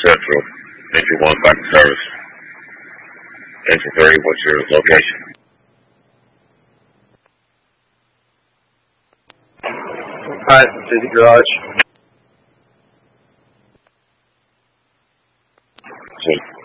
Central. Entry 1 back to service. Entry 3, what's your location? Alright, to the garage. So